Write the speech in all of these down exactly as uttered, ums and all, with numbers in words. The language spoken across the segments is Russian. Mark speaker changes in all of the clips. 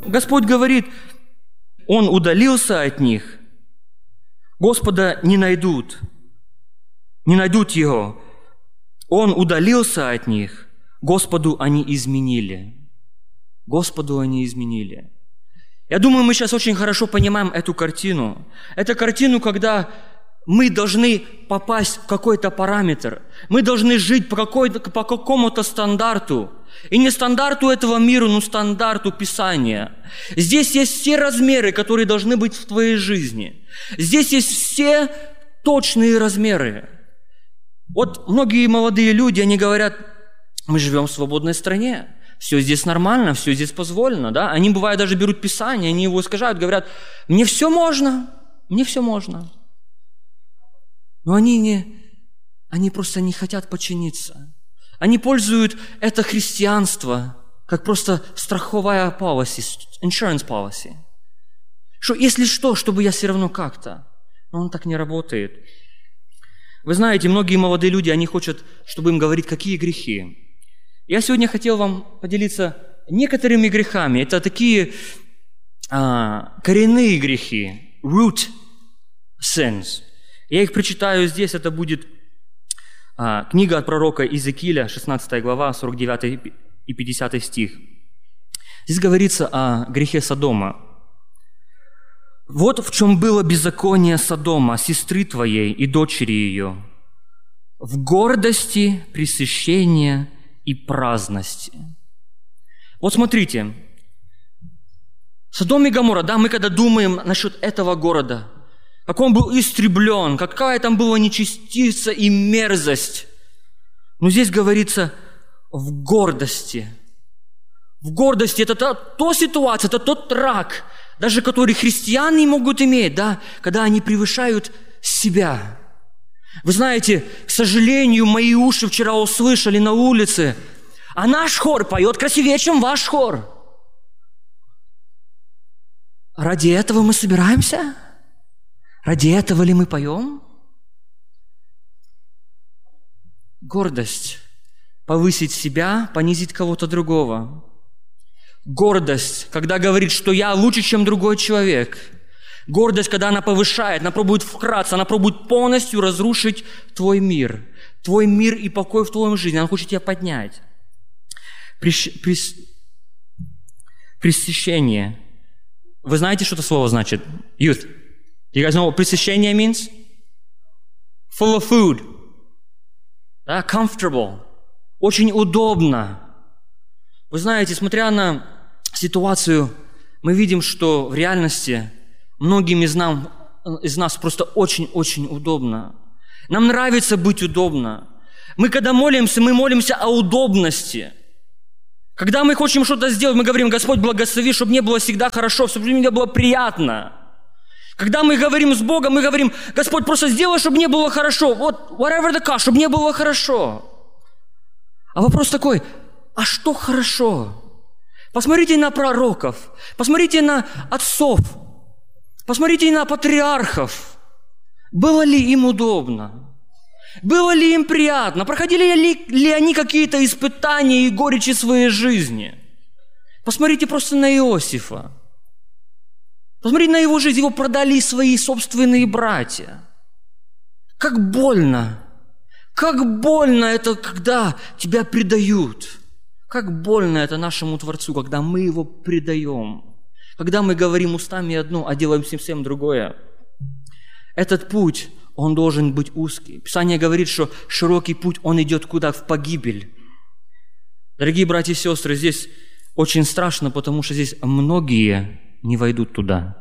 Speaker 1: Господь говорит, Он удалился от них, Господа не найдут, не найдут Его. Он удалился от них, Господу они изменили. Господу они изменили. Я думаю, мы сейчас очень хорошо понимаем эту картину. Это картину, когда мы должны попасть в какой-то параметр. Мы должны жить по, какой-то, по какому-то стандарту. И не стандарту этого мира, но стандарту Писания. Здесь есть все размеры, которые должны быть в твоей жизни. Здесь есть все точные размеры. Вот многие молодые люди, они говорят, мы живем в свободной стране. Все здесь нормально, все здесь позволено, да? Они, бывает, даже берут Писание, они его искажают, говорят, мне все можно, мне все можно. Но они не, они просто не хотят подчиниться. Они пользуют это христианство как просто страховая policy, insurance policy. Что если что, чтобы я все равно как-то. Но он так не работает. Вы знаете, многие молодые люди, они хотят, чтобы им говорить, какие грехи. Я сегодня хотел вам поделиться некоторыми грехами. Это такие а, коренные грехи, root sins. Я их прочитаю здесь, это будет а, книга от пророка Иезекииля, шестнадцатая глава, сорок девятый и пятидесятый стих. Здесь говорится о грехе Содома. «Вот в чем было беззаконие Содома, сестры твоей и дочери ее, в гордости, пресыщении и праздности». Вот смотрите, Содом и Гоморра, да, мы когда думаем насчет этого города, как он был истреблен, какая там была нечестица и мерзость. Но здесь говорится в гордости. В гордости это та, та ситуация, это тот рак, даже который христиане могут иметь, да, когда они превышают себя. Вы знаете, к сожалению, мои уши вчера услышали на улице, а наш хор поет красивее, чем ваш хор. Ради этого мы собираемся? Ради этого ли мы поем? Гордость. Повысить себя, понизить кого-то другого. Гордость, когда говорит, что я лучше, чем другой человек. Гордость, когда она повышает, она пробует вкратце, она пробует полностью разрушить твой мир. Твой мир и покой в твоем жизни. Она хочет тебя поднять. Приш... Прис... Пресыщение. Вы знаете, что это слово значит? Youth. You guys know what пресыщение means? Full of food. Да, comfortable. Очень удобно. Вы знаете, смотря на ситуацию, мы видим, что в реальности многим из, нам, из нас просто очень-очень удобно. Нам нравится быть удобно. Мы когда молимся, мы молимся о удобности. Когда мы хотим что-то сделать, мы говорим, Господь, благослови, чтобы мне было всегда хорошо, чтобы мне было приятно. Когда мы говорим с Богом, мы говорим, Господь, просто сделай, чтобы мне было хорошо. Вот, whatever the cost, чтобы мне было хорошо. А вопрос такой, а что хорошо? Посмотрите на пророков, посмотрите на отцов, посмотрите на патриархов. Было ли им удобно? Было ли им приятно? Проходили ли, ли они какие-то испытания и горечи своей жизни? Посмотрите просто на Иосифа. Посмотрите на его жизнь. Его продали свои собственные братья. Как больно. Как больно это, когда тебя предают. Как больно это нашему Творцу, когда мы Его предаем. Когда мы говорим устами одно, а делаем совсем другое. Этот путь, он должен быть узкий. Писание говорит, что широкий путь, он идет куда? В погибель. Дорогие братья и сестры, здесь очень страшно, потому что здесь многие не войдут туда.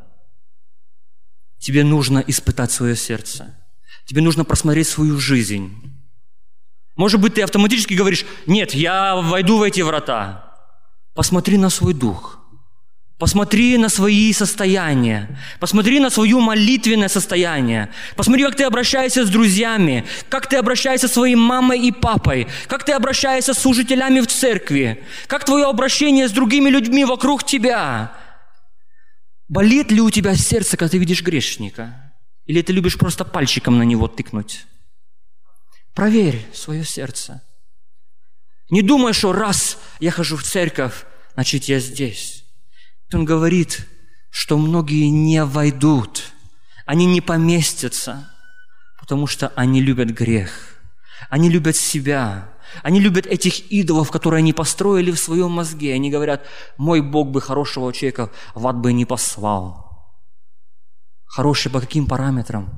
Speaker 1: Тебе нужно испытать свое сердце. Тебе нужно просмотреть свою жизнь. Может быть, ты автоматически говоришь, нет, я войду в эти врата. Посмотри на свой дух. Посмотри на свои состояния. Посмотри на свое молитвенное состояние. Посмотри, как ты обращаешься с друзьями, как ты обращаешься со своей мамой и папой, как ты обращаешься с служителями в церкви, как твое обращение с другими людьми вокруг тебя. Болит ли у тебя сердце, когда ты видишь грешника? Или ты любишь просто пальчиком на него тыкнуть? Проверь свое сердце. Не думай, что раз я хожу в церковь, значит, я здесь. Он говорит, что многие не войдут, они не поместятся, потому что они любят грех, они любят себя, они любят этих идолов, которые они построили в своем мозге. Они говорят, мой Бог бы хорошего человека в ад бы не послал. Хороший по каким параметрам?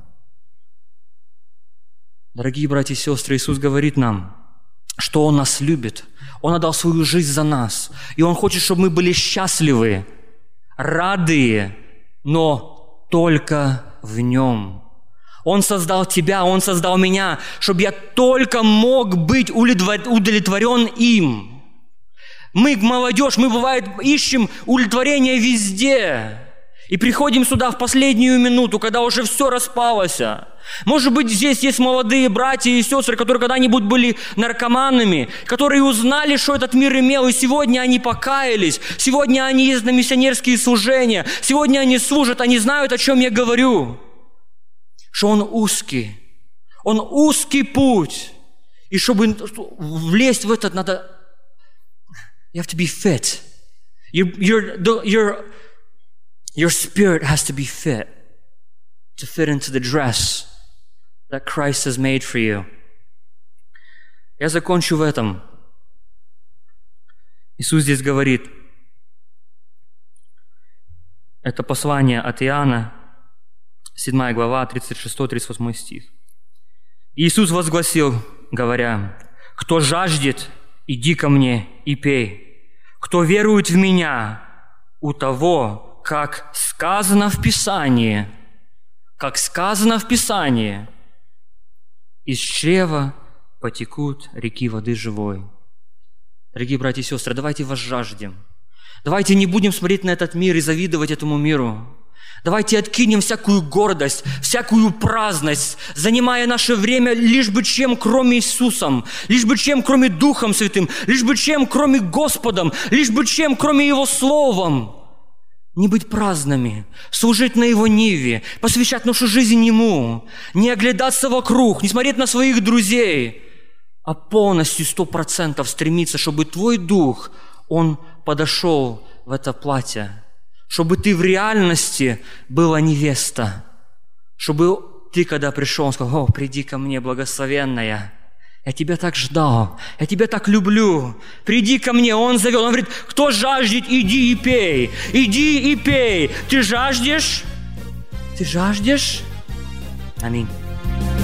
Speaker 1: Дорогие братья и сестры, Иисус говорит нам, что Он нас любит. Он отдал свою жизнь за нас. И Он хочет, чтобы мы были счастливы, радые, но только в Нем. Он создал тебя, Он создал меня, чтобы я только мог быть удовлетворен им. Мы, молодежь, мы, бывает, ищем удовлетворение везде. И приходим сюда в последнюю минуту, когда уже все распалось. Может быть, здесь есть молодые братья и сестры, которые когда-нибудь были наркоманами, которые узнали, что этот мир имел, и сегодня они покаялись, сегодня они ездят на миссионерские служения, сегодня они служат, они знают, о чем я говорю. Что он узкий, он узкий путь. И чтобы влезть в этот, надо... You have to be fit. Your, your, your, your spirit has to be fit to fit into the dress that Christ has made for you. Я закончу в этом. Иисус здесь говорит, это послание от Иоанна, седьмая глава, тридцать шестой тридцать восьмой стих. Иисус возгласил, говоря, «Кто жаждет, иди ко мне и пей. Кто верует в Меня, у того, как сказано в Писании, как сказано в Писании, из чрева потекут реки воды живой». Дорогие братья и сестры, давайте возжаждем. Давайте не будем смотреть на этот мир и завидовать этому миру. Давайте откинем всякую гордость, всякую праздность, занимая наше время лишь бы чем, кроме Иисусом, лишь бы чем, кроме Духом Святым, лишь бы чем, кроме Господом, лишь бы чем, кроме Его Словом. Не быть праздными, служить на Его ниве, посвящать нашу жизнь Ему, не оглядаться вокруг, не смотреть на своих друзей, а полностью, сто процентов стремиться, чтобы Твой Дух, Он подошел в это платье, чтобы ты в реальности была невеста, чтобы ты, когда пришел, он сказал, «О, приди ко мне, благословенная, я тебя так ждал, я тебя так люблю, приди ко мне». Он зовет, он говорит, кто жаждет, иди и пей, иди и пей. Ты жаждешь? Ты жаждешь? Аминь.